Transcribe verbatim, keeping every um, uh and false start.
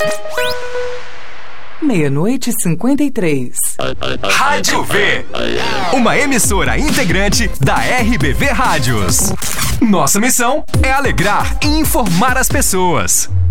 Meia-noite e cinquenta e três. Rádio V, uma emissora integrante da R B V Rádios. Nossa missão é alegrar e informar as pessoas.